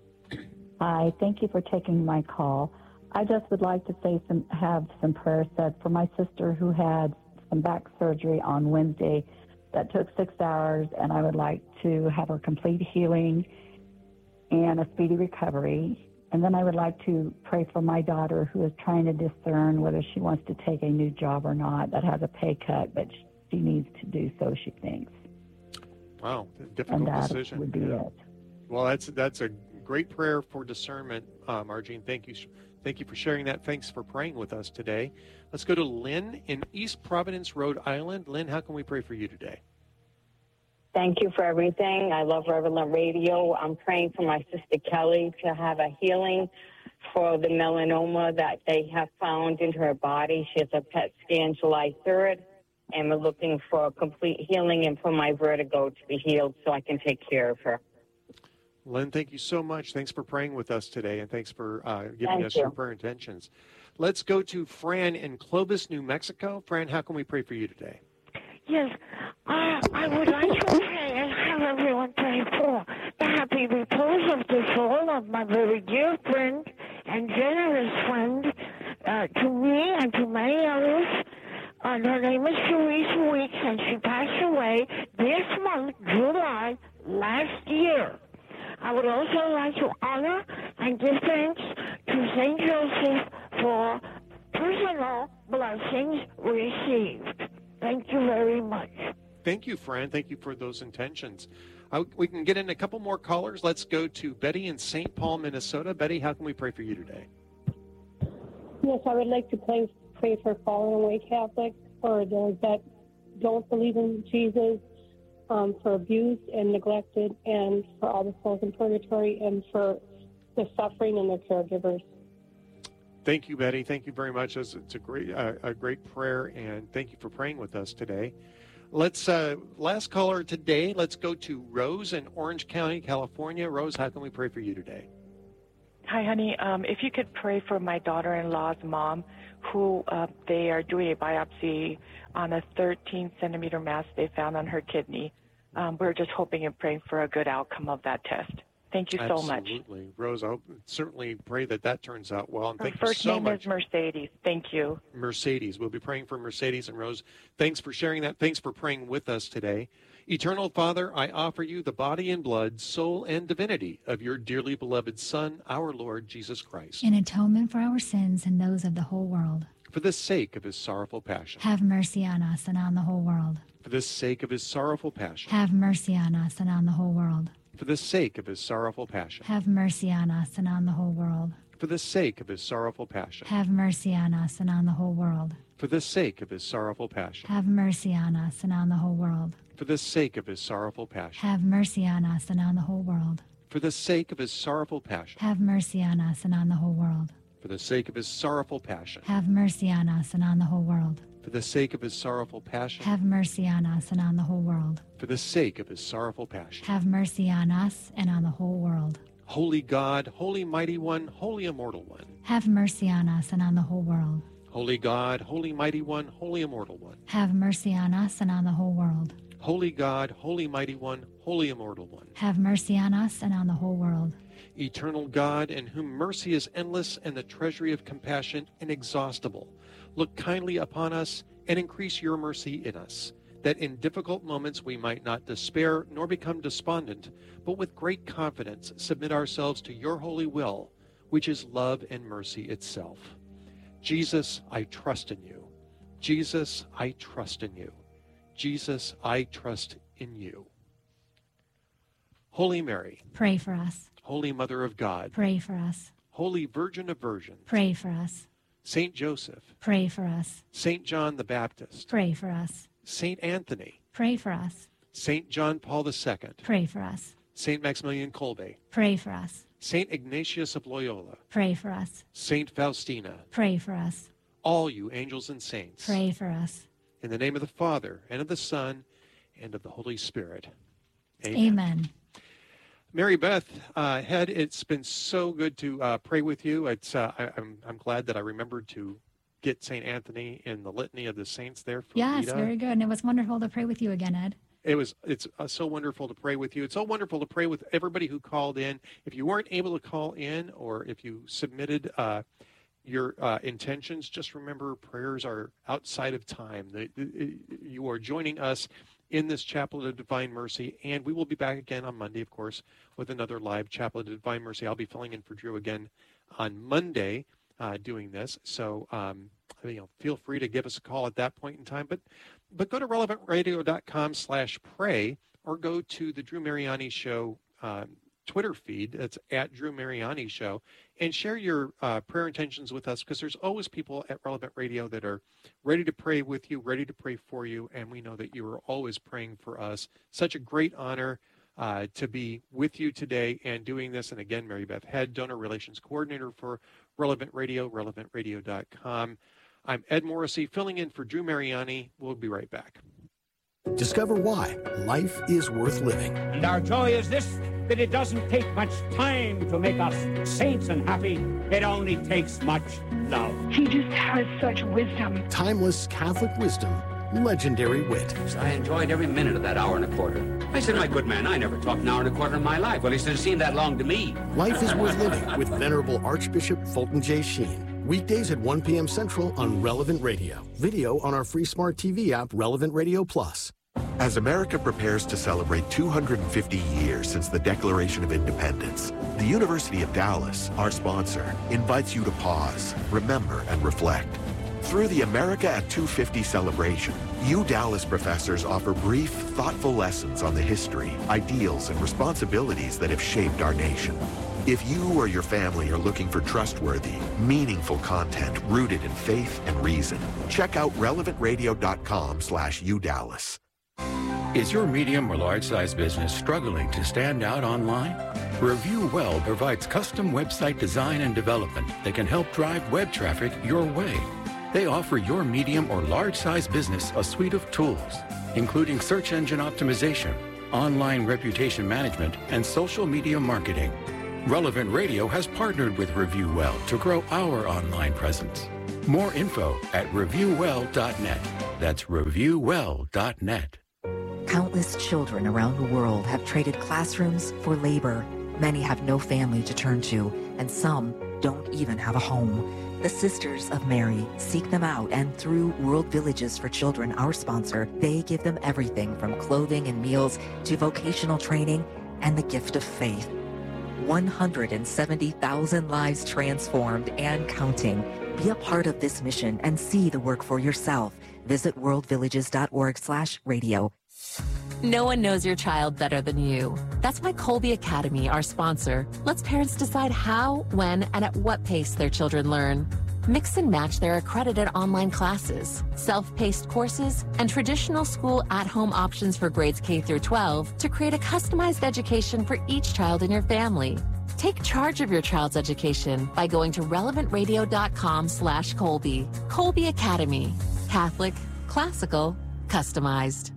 Hi, thank you for taking my call. I just would like to say some, have some prayers said for my sister who had some back surgery on Wednesday that took six hours, and I would like to have her complete healing and a speedy recovery. And then I would like to pray for my daughter who is trying to discern whether she wants to take a new job or not that has a pay cut, but she needs to do so, she thinks. Wow, difficult And that decision. would be Yeah. it. Well, that's that's a great prayer for discernment, uh, Margie. And thank you, thank you for sharing that. Thanks for praying with us today. Let's go to Lynn in East Providence, Rhode Island. Lynn, how can we pray for you today? Thank you for everything. I love Relevant Radio. I'm praying for my sister Kelly to have a healing for the melanoma that they have found in her body. She has a P E T scan July third, and we're looking for a complete healing and for my vertigo to be healed so I can take care of her. Lynn, thank you so much. Thanks for praying with us today, and thanks for uh, giving Thank us you. your prayer intentions. Let's go to Fran in Clovis, New Mexico. Fran, how can we pray for you today? Yes, uh, I would like to pray and have everyone pray for the happy repose of the soul of my very dear friend and generous friend uh, to me and to many others. Uh, her name is Therese Weeks, and she passed away this month, July, last year. I would also like to honor and give thanks to Saint Joseph for personal blessings received. Thank you very much. Thank you, Fran. Thank you for those intentions. Uh, we can get in a couple more callers. Let's go to Betty in Saint Paul, Minnesota. Betty, how can we pray for you today? Yes, I would like to pray, pray for fallen away Catholics or those that don't believe in Jesus, um, for abused and neglected, and for all the souls in purgatory, and for the suffering and their caregivers. Thank you, Betty. Thank you very much. It's, it's a great, uh, a great prayer, and thank you for praying with us today. Let's uh, last caller today. Let's go to Rose in Orange County, California. Rose, how can we pray for you today? Hi, honey. Um, if you could pray for my daughter-in-law's mom, who uh, they are doing a biopsy on a thirteen centimeter mass they found on her kidney. Um, we're just hoping and praying for a good outcome of that test. Thank you so much. Absolutely. Rose, I certainly pray that that turns out well. And Her thank first you so name much. is Mercedes. Thank you. Mercedes. We'll be praying for Mercedes and Rose. Thanks for sharing that. Thanks for praying with us today. Eternal Father, I offer you the body and blood, soul and divinity of your dearly beloved Son, our Lord Jesus Christ. In atonement for our sins and those of the whole world. For the sake of his sorrowful passion. Have mercy on us and on the whole world. For the sake of his sorrowful passion. Have mercy on us and on the whole world. For the sake of his sorrowful passion. Have mercy on us and on the whole world. For the sake of his sorrowful passion. Have mercy on us and on the whole world. For the sake of his sorrowful passion. Have mercy on us and on the whole world. For the sake of his sorrowful passion. Have mercy on us and on the whole world. For the sake of his sorrowful passion. Have mercy on us and on the whole world. For the sake of his sorrowful passion. Have mercy on us and on the whole world. For the sake of his sorrowful passion. Have mercy on us and on the whole world. For the sake of his sorrowful passion. Have mercy on us and on the whole world. Holy God, holy mighty one, holy immortal one. Have mercy on us and on the whole world. Holy God, holy mighty one, holy immortal one. Have mercy on us and on the whole world. Holy God, holy mighty one, holy immortal one. Have mercy on us and on the whole world. Eternal God, in whom mercy is endless and the treasury of compassion inexhaustible, look kindly upon us and increase your mercy in us, that in difficult moments we might not despair nor become despondent, but with great confidence submit ourselves to your holy will, which is love and mercy itself. Jesus, I trust in you. Jesus, I trust in you. Jesus, I trust in you. Holy Mary, pray for us. Holy Mother of God, pray for us. Holy Virgin of Virgins, pray for us. Saint Joseph, pray for us. Saint John the Baptist, pray for us. Saint Anthony, pray for us. Saint John Paul the Second, pray for us. Saint Maximilian Kolbe, pray for us. Saint Ignatius of Loyola, pray for us. Saint Faustina, pray for us. All you angels and saints, pray for us. In the name of the Father, and of the Son, and of the Holy Spirit. Amen. Amen. Mary Beth uh, Head, it's been so good to uh, pray with you. It's uh, I, I'm I'm glad that I remembered to get Saint Anthony in the litany of the saints there for Yes, Rita. very good. And it was wonderful to pray with you again, Ed. It was. It's uh, so wonderful to pray with you. It's so wonderful to pray with everybody who called in. If you weren't able to call in, or if you submitted uh, your uh, intentions, just remember prayers are outside of time. The, the, you are joining us in this Chaplet of Divine Mercy, and we will be back again on Monday, of course, with another live Chaplet of Divine Mercy. I'll be filling in for Drew again on Monday uh, doing this, so um, you know, feel free to give us a call at that point in time. But but go to relevant radio dot com slash pray, or go to the Drew Mariani Show um, Twitter feed. That's at Drew Mariani Show, and share your uh, prayer intentions with us, because there's always people at Relevant Radio that are ready to pray with you, ready to pray for you, and we know that you are always praying for us. Such a great honor uh, to be with you today and doing this. And again, Mary Beth Head, Donor Relations Coordinator for Relevant Radio, relevant radio dot com. I'm Ed Morrissey, filling in for Drew Mariani. We'll be right back. Discover why life is worth living. And our joy is this, that it doesn't take much time to make us saints and happy. It only takes much love. He just has such wisdom. Timeless Catholic wisdom, legendary wit. I enjoyed every minute of that hour and a quarter. I said, my good man, I never talked an hour and a quarter in my life. Well, he said, it seemed that long to me. Life is worth living with Venerable Archbishop Fulton J. Sheen. Weekdays at one p.m. Central on Relevant Radio. Video on our free smart T V app, Relevant Radio Plus. As America prepares to celebrate two hundred fifty years since the Declaration of Independence, the University of Dallas, our sponsor, invites you to pause, remember, and reflect. Through the America at two fifty celebration, you Dallas professors offer brief, thoughtful lessons on the history, ideals, and responsibilities that have shaped our nation. If you or your family are looking for trustworthy, meaningful content rooted in faith and reason, check out relevant radio dot com slash U Dallas. Is your medium or large-size business struggling to stand out online? Review Well provides custom website design and development that can help drive web traffic your way. They offer your medium or large-size business a suite of tools, including search engine optimization, online reputation management, and social media marketing. Relevant Radio has partnered with Review Well to grow our online presence. More info at review well dot net. That's review well dot net. Countless children around the world have traded classrooms for labor. Many have no family to turn to, and some don't even have a home. The Sisters of Mary seek them out, and through World Villages for Children, our sponsor, they give them everything from clothing and meals to vocational training and the gift of faith. one hundred seventy thousand lives transformed and counting. Be a part of this mission and see the work for yourself. Visit world villages dot org slash radio. No one knows your child better than you. That's why Colby Academy, our sponsor, lets parents decide how, when, and at what pace their children learn. Mix and match their accredited online classes, self-paced courses, and traditional school at-home options for grades K through twelve to create a customized education for each child in your family. Take charge of your child's education by going to relevant radio dot com slash Colby. Colby Academy. Catholic, classical, customized.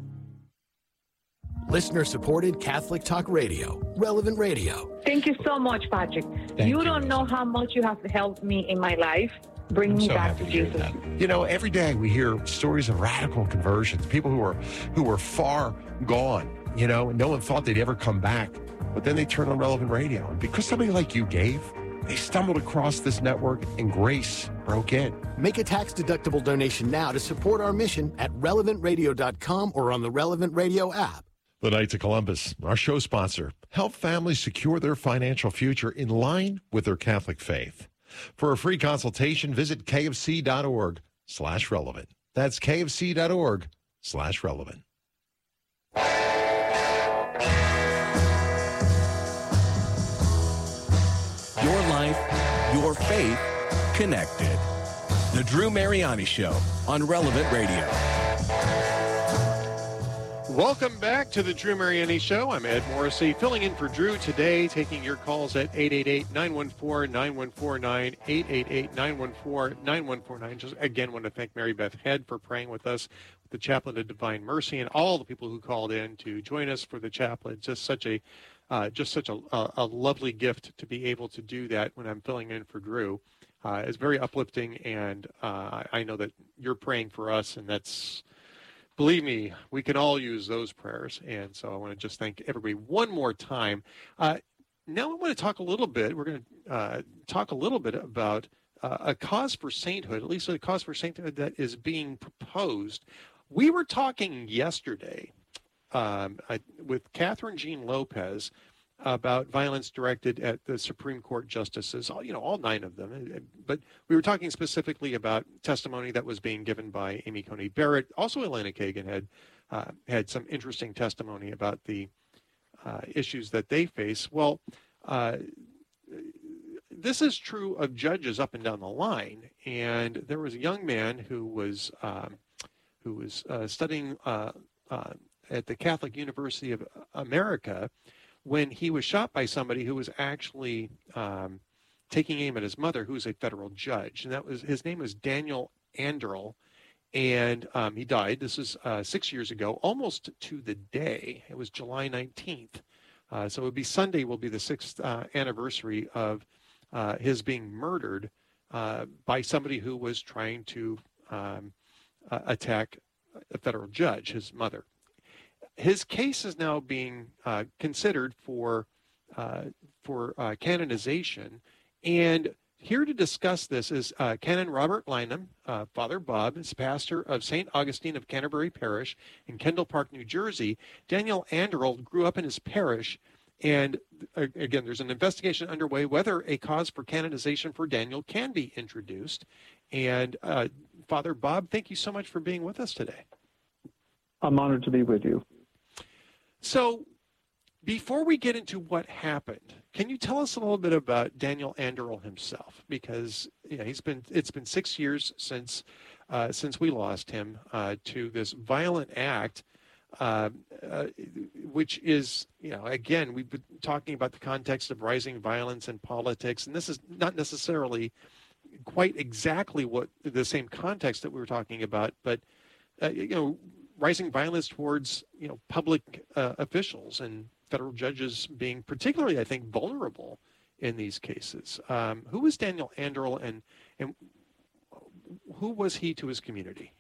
Listener-supported Catholic Talk Radio, Relevant Radio. Thank you so much, Patrick. Thank you you. don't know how much you have helped me in my life. Bring I'm me so back happy to to hear Jesus. that. You know, every day we hear stories of radical conversions, people who are who were far gone, you know, and no one thought they'd ever come back. But then they turned on Relevant Radio. And because somebody like you gave, they stumbled across this network and grace broke in. Make a tax-deductible donation now to support our mission at relevant radio dot com or on the Relevant Radio app. The Knights of Columbus, our show sponsor, help families secure their financial future in line with their Catholic faith. For a free consultation, visit K F C dot org slash relevant. That's K F C dot org slash relevant. Your life, your faith, connected. The Drew Mariani Show on Relevant Radio. Welcome back to the Drew Mariani Show. I'm Ed Morrissey, filling in for Drew today, taking your calls at eight eight eight, nine one four, nine one four nine, eight eight eight, nine one four, nine one four nine. Just again, want to thank Mary Beth Head for praying with us, with the Chaplain of Divine Mercy, and all the people who called in to join us for the Chaplain. Just such a, uh, just such a, a, a lovely gift to be able to do that when I'm filling in for Drew. Uh, it's very uplifting, and uh, I know that you're praying for us, and that's. Believe me, we can all use those prayers. And so I want to just thank everybody one more time. Uh, now I want to talk a little bit, we're going to uh, talk a little bit about uh, a cause for sainthood, at least a cause for sainthood that is being proposed. We were talking yesterday um, I, with Catherine Jean Lopez about violence directed at the Supreme Court justices, all, you know, all nine of them. But we were talking specifically about testimony that was being given by Amy Coney Barrett. Also, Elena Kagan had uh, had some interesting testimony about the uh, issues that they face. Well, uh, this is true of judges up and down the line. And there was a young man who was um, who was uh, studying uh, uh, at the Catholic University of America, when he was shot by somebody who was actually um, taking aim at his mother, who was a federal judge. And that was, his name was Daniel Anderl, and um, he died. This is uh, six years ago, almost to the day. It was July nineteenth. Uh, so it would be Sunday will be the sixth uh, anniversary of uh, his being murdered uh, by somebody who was trying to um, uh, attack a federal judge, his mother. His case is now being uh, considered for uh, for uh, canonization, and here to discuss this is uh, Canon Robert Lynham, uh, Father Bob, is pastor of Saint Augustine of Canterbury Parish in Kendall Park, New Jersey. Daniel Anderl grew up in his parish, and uh, again, there's an investigation underway whether a cause for canonization for Daniel can be introduced. And uh, Father Bob, thank you so much for being with us today. I'm honored to be with you. So before we get into what happened, can you tell us a little bit about Daniel Anderl himself? Because you know, he's been it's been six years since uh, since we lost him uh, to this violent act uh, uh, which is, you know, again, we've been talking about the context of rising violence in politics, and this is not necessarily quite exactly what the same context that we were talking about, but, uh, you know, rising violence towards, you know, public uh, officials and federal judges being particularly, I think, vulnerable in these cases. Um, who was Daniel Anderl, and and who was he to his community?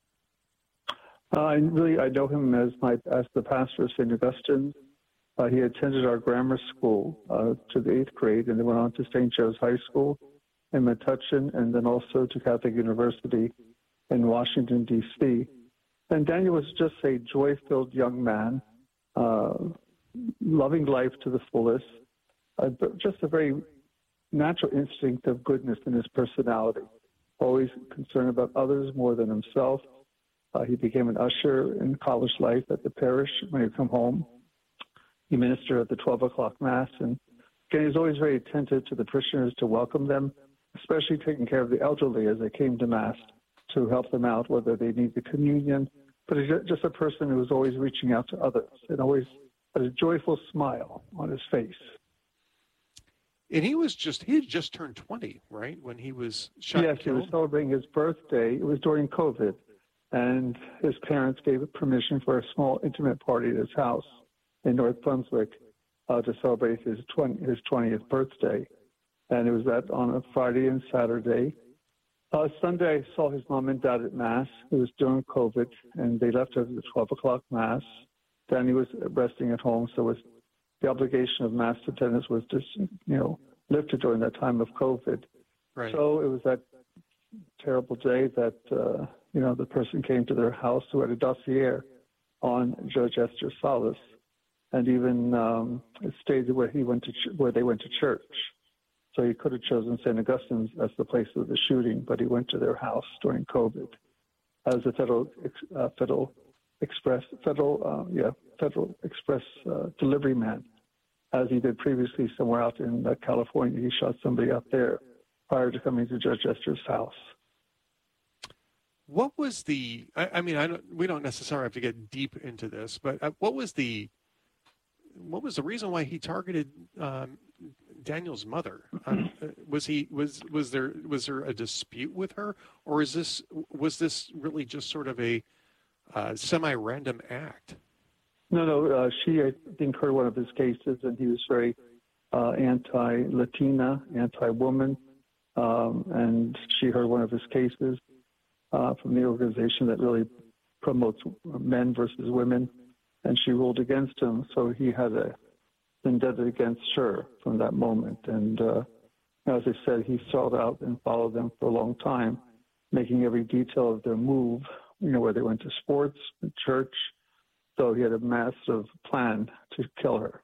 Uh, I really, I know him as my as the pastor of Saint Augustine. Uh, he attended our grammar school uh, to the eighth grade, and then went on to Saint Joe's High School in Metuchen, and then also to Catholic University in Washington, D C And Daniel was just a joy-filled young man, uh, loving life to the fullest, uh, but just a very natural instinct of goodness in his personality, always concerned about others more than himself. Uh, he became an usher in college life at the parish when he would come home. He ministered at the twelve o'clock Mass, and again, he was always very attentive to the parishioners to welcome them, especially taking care of the elderly as they came to Mass, to help them out, whether they need the communion. But he's just a person who was always reaching out to others and always had a joyful smile on his face. And he was just, he had just turned twenty, right, when he was shot Yes, and he killed? was celebrating his birthday. It was during COVID, and his parents gave permission for a small intimate party at his house in North Brunswick uh, to celebrate his twenty, his twentieth birthday. And it was that on a Friday and Saturday. Uh, Sunday, I saw his mom and dad at Mass. It was during COVID, and they left at the twelve o'clock Mass. Danny was resting at home, so was the obligation of Mass attendance was just, you know, lifted during that time of COVID. Right. So it was that terrible day that, uh, you know, the person came to their house who had a dossier on Judge Esther Salas, and even um, it stated where he went to ch- where they went to church. So he could have chosen Saint Augustine's as the place of the shooting, but he went to their house during COVID as a federal uh, federal express federal uh, yeah federal express uh, delivery man, as he did previously somewhere out in uh, California. He shot somebody out there prior to coming to Judge Esther's house. What was the, I, I mean, I don't, we don't necessarily have to get deep into this, but uh, what was the, what was the reason why he targeted um, Daniel's mother? Um, was he, was, was there, was there a dispute with her, or is this, was this really just sort of a uh, semi-random act? No, no, uh, she, I think, heard one of his cases, and he was very uh, anti-Latina, anti-woman, um, and she heard one of his cases uh, from the organization that really promotes men versus women, and she ruled against him, so he had a vendetta against her from that moment. And uh, as I said, he sought out and followed them for a long time, making every detail of their move, you know, where they went to sports, church. So he had a massive plan to kill her.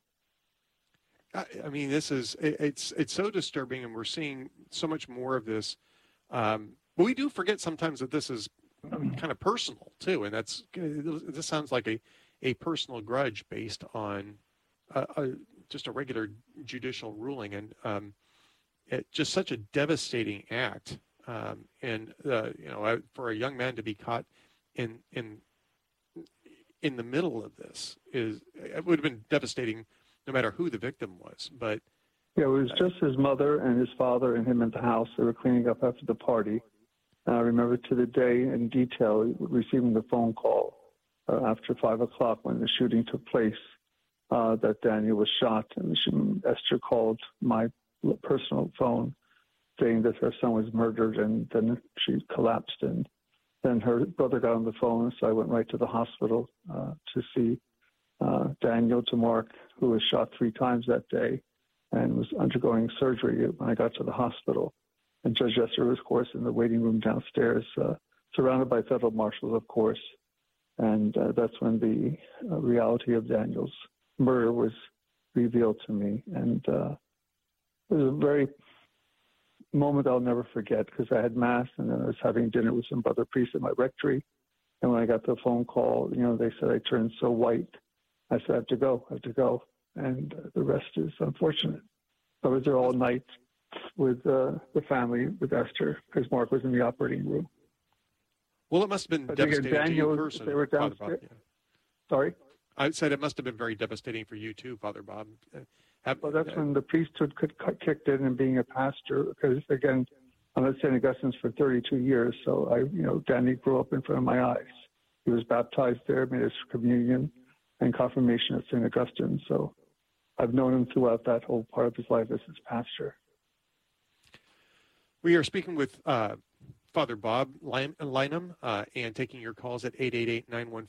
I, I mean, this is, it, it's it's so disturbing, and we're seeing so much more of this. Um, but we do forget sometimes that this is kind of personal, too. And that's, this sounds like a, a personal grudge based on a, a, just a regular judicial ruling. And um, it, just such a devastating act. Um, and, uh, you know, for a young man to be caught in, in, in the middle of this is, it would have been devastating no matter who the victim was. But yeah, it was just his mother and his father and him at the house. They were cleaning up after the party. And I remember to the day in detail receiving the phone call uh, after five o'clock when the shooting took place uh, that Daniel was shot. And she, Esther called my personal phone saying that her son was murdered, and then she collapsed, and then her brother got on the phone, so I went right to the hospital uh, to see uh, Daniel DeMark, who was shot three times that day and was undergoing surgery when I got to the hospital. And Judge Esther was, of course, in the waiting room downstairs, uh, surrounded by federal marshals, of course. And uh, that's when the uh, reality of Daniel's murder was revealed to me. And uh, it was a very moment I'll never forget, because I had Mass, and then I was having dinner with some brother priests at my rectory. And when I got the phone call, you know, they said I turned so white. I said, I have to go, I have to go. And uh, the rest is unfortunate. I was there all night with uh, the family, with Esther, because Mark was in the operating room. Well, it must have been I devastating Daniel, to you personally. They were downstairs. Sorry? I said it must have been very devastating for you too, Father Bob. Uh, have, Well, that's uh, when the priesthood could, kicked in and being a pastor, because again, I'm at Saint Augustine's for thirty-two years, so I, you know, Danny grew up in front of my eyes. He was baptized there, made his communion and confirmation at Saint Augustine, so I've known him throughout that whole part of his life as his pastor. We are speaking with uh, Father Bob Lynam uh, and taking your calls at eight eight eight, nine one